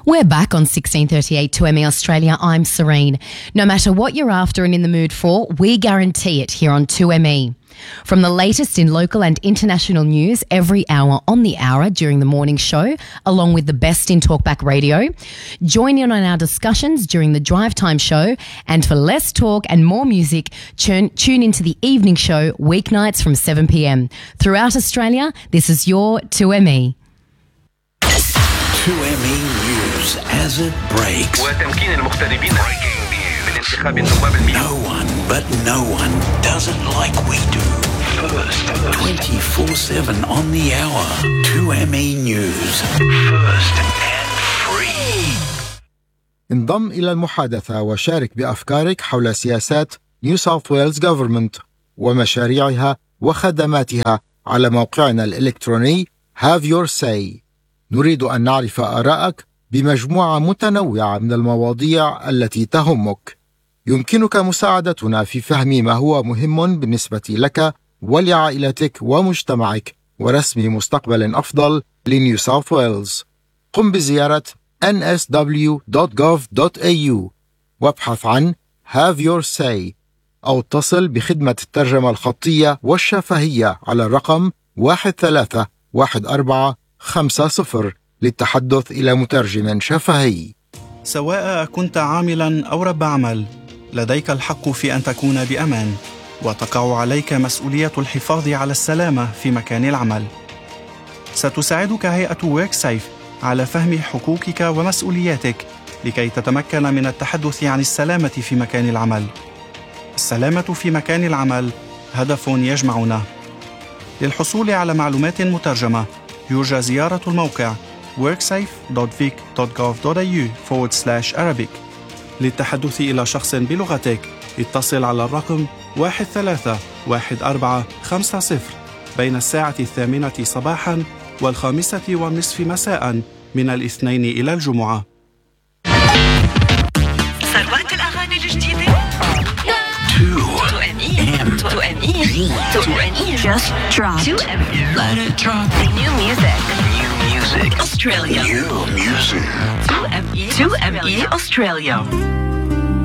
We're back on 1638 2ME Australia. I'm Serene. No matter what you're after and in the mood for, we guarantee it here on 2ME. From the latest in local and international news every hour on the hour during the morning show, along with the best in talkback radio. Join in on our discussions during the drive time show, and for less talk and more music, tune into the evening show weeknights from 7 p.m. Throughout Australia, this is your 2ME. 2ME News as it breaks. وتمكين المغتربين من انتخاب النواب المئة. No one does it like we do. First, 24/7 on the hour. 2ME News. First and free. انضم إلى المحادثة وشارك بأفكارك حول سياسات نيو ساوث ويلز Government ومشاريعها وخدماتها على موقعنا الإلكتروني Have Your Say. نريد أن نعرف آراءك بمجموعة متنوعة من المواضيع التي تهمك. يمكنك مساعدتنا في فهم ما هو مهم بالنسبة لك ولعائلتك ومجتمعك ورسم مستقبل أفضل لنيو ساوث ويلز. قم بزيارة nsw.gov.au وابحث عن Have Your Say أو اتصل بخدمة الترجمة الخطية والشفهية على الرقم 131450 للتحدث إلى مترجم شفهي. سواء كنت عاملاً أو رب عمل، لديك الحق في أن تكون بأمان، وتقع عليك مسؤولية الحفاظ على السلامة في مكان العمل. ستساعدك هيئة WorkSafe على فهم حقوقك ومسؤولياتك لكي تتمكن من التحدث عن السلامة في مكان العمل. السلامة في مكان العمل هدف يجمعنا. للحصول على معلومات مترجمة يرجى زيارة الموقع worksafe.vic.gov.au/Arabic. للتحدث إلى شخص بلغتك اتصل على الرقم 131450 بين الساعة 8 صباحاً و5:30 مساءً من الاثنين إلى الجمعة. ثروات الأغاني الجديدة 2ME Just drop 2ME Let it drop New music Australia 2ME Australia